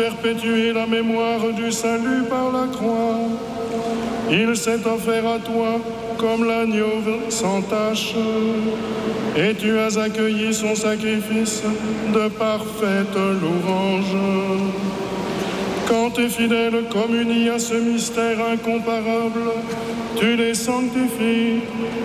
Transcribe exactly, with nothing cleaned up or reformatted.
perpétuer la mémoire du salut par la croix. Il s'est offert à toi comme l'agneau sans tache, et tu as accueilli son sacrifice de parfaite louange. Quand tes fidèles communient à ce mystère incomparable, tu les sanctifies